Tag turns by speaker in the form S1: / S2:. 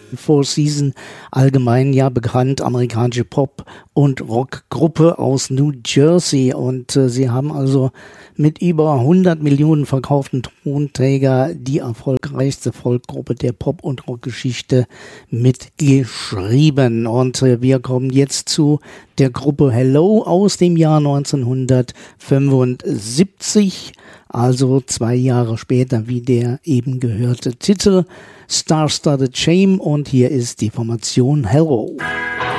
S1: Four Seasons, allgemein ja bekannt, amerikanische Pop- und Rockgruppe aus New Jersey. Und sie haben also mit über 100 Millionen verkauften Tonträger die erfolgreichste Folkgruppe der Pop- und Rockgeschichte mitgeschrieben. Und wir kommen jetzt zu der Gruppe Hello aus dem Jahr 1975, also 2 Jahre später wie der eben gehörte Titel Star-Studded Shame, und hier ist die Formation Hello.